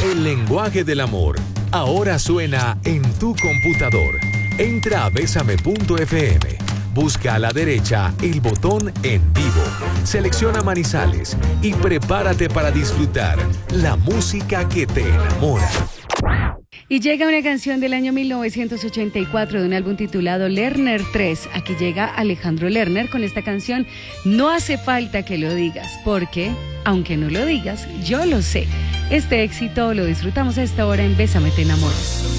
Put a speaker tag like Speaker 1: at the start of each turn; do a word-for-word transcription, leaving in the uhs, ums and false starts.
Speaker 1: El lenguaje del amor ahora suena en tu computador. Entra a besame punto efe eme. Busca a la derecha el botón En Vivo. Selecciona Manizales y prepárate para disfrutar la música que te enamora.
Speaker 2: Y llega una canción del año mil novecientos ochenta y cuatro de un álbum titulado Lerner tres. Aquí llega Alejandro Lerner con esta canción No hace falta que lo digas, porque, aunque no lo digas, yo lo sé. Este éxito lo disfrutamos a esta hora en Bésame te enamoro.